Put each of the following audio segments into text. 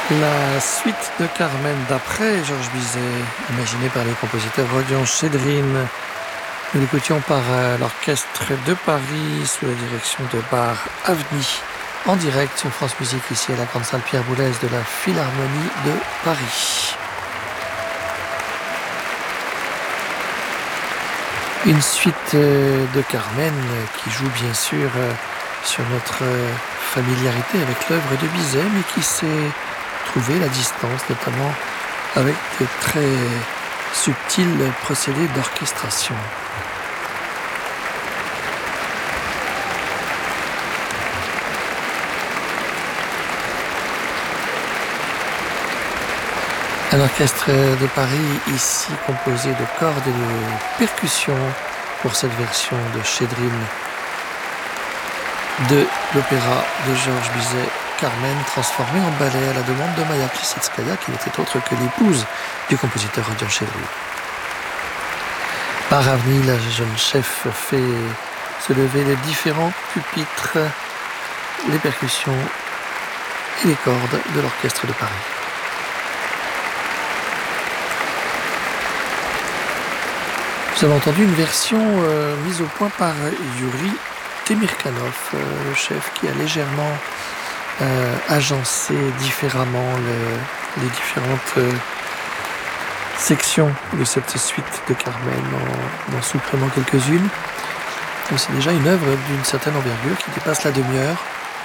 La suite de Carmen d'après Georges Bizet, imaginée par le compositeur Rodion Chédrine. Nous l'écoutions par l'Orchestre de Paris sous la direction de Bar Avni, en direct sur France Musique ici à la grande salle Pierre Boulez de la Philharmonie de Paris. Une suite de Carmen qui joue bien sûr sur notre familiarité avec l'œuvre de Bizet, mais qui s'est trouvé la distance, notamment avec de très subtils procédés d'orchestration. Un orchestre de Paris ici composé de cordes et de percussions pour cette version de Chédrine de l'opéra de Georges Bizet, Carmen, transformée en ballet à la demande de Maya Plisetskaya, qui n'était autre que l'épouse du compositeur Rodion Chédrine. Par Avni, la jeune chef fait se lever les différents pupitres, les percussions et les cordes de l'orchestre de Paris. Nous avons entendu une version mise au point par Yuri Temirkanov, le chef qui a légèrement agencé différemment les différentes sections de cette suite de Carmen en supprimant quelques-unes. C'est déjà une œuvre d'une certaine envergure qui dépasse la demi-heure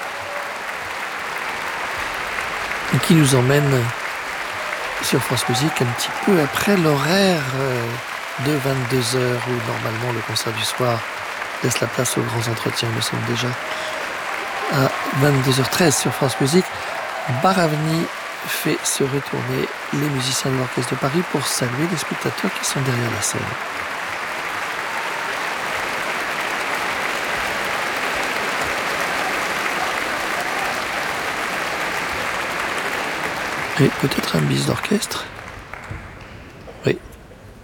et qui nous emmène sur France Musique un petit peu après l'horaire de 22h où normalement le concert du soir laisse la place aux grands entretiens. Nous sommes déjà à 22h13 sur France Musique. Bar Avni fait se retourner les musiciens de l'Orchestre de Paris pour saluer les spectateurs qui sont derrière la scène. Et peut-être un bis d'orchestre.